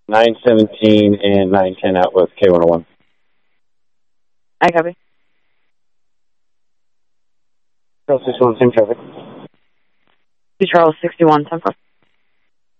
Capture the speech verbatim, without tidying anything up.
nine seventeen and nine ten out with K one oh one. I copy. Charles sixty-one, same traffic. Two Charles sixty-one, ten four.